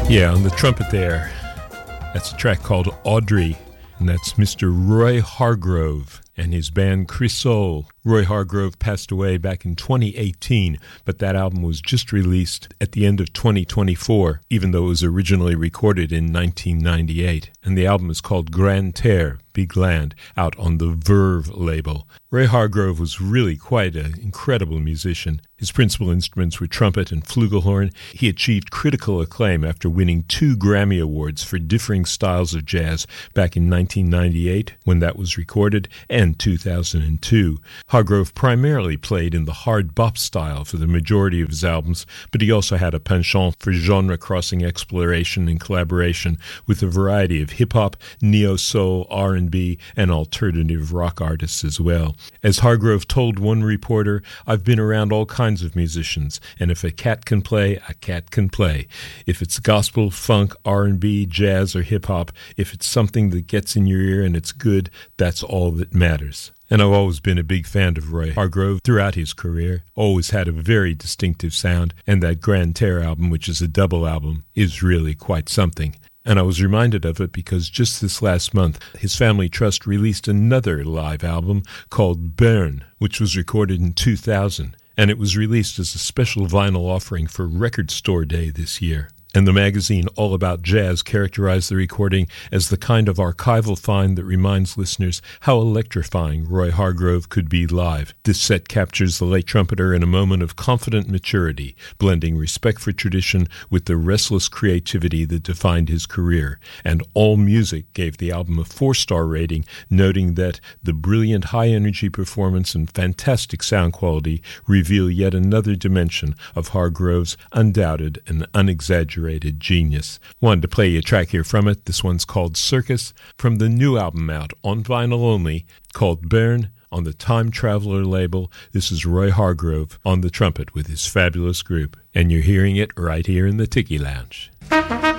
Yeah, on the trumpet there, that's a track called Audrey, and that's Mr. Roy Hargrove and his band Crisol. Roy Hargrove passed away back in 2018, but that album was just released at the end of 2024, even though it was originally recorded in 1998. And the album is called Grande Terre, Big Land, out on the Verve label. Roy Hargrove was really quite an incredible musician. His principal instruments were trumpet and flugelhorn. He achieved critical acclaim after winning 2 Grammy Awards for differing styles of jazz back in 1998, when that was recorded, and 2002. Hargrove primarily played in the hard bop style for the majority of his albums, but he also had a penchant for genre-crossing exploration and collaboration with a variety of hip-hop, neo-soul, R&B, and alternative rock artists as well. As Hargrove told one reporter, "I've been around all kinds of musicians, and if a cat can play, a cat can play. If it's gospel, funk, R&B, jazz, or hip-hop, if it's something that gets in your ear and it's good, that's all that matters." And I've always been a big fan of Roy Hargrove throughout his career, always had a very distinctive sound, and that Grande Terre album, which is a double album, is really quite something. And I was reminded of it because just this last month, his family trust released another live album called Burn, which was recorded in 2000, and it was released as a special vinyl offering for Record Store Day this year. And the magazine All About Jazz characterized the recording as the kind of archival find that reminds listeners how electrifying Roy Hargrove could be live. This set captures the late trumpeter in a moment of confident maturity, blending respect for tradition with the restless creativity that defined his career. And AllMusic gave the album a 4-star rating, noting that the brilliant high-energy performance and fantastic sound quality reveal yet another dimension of Hargrove's undoubted and unexaggerated genius. Wanted to play you a track here from it. This one's called Circus, from the new album out on vinyl only, called Burn, on the Time Traveler label. This is Roy Hargrove on the trumpet with his fabulous group, and you're hearing it right here in the Tiki Lounge.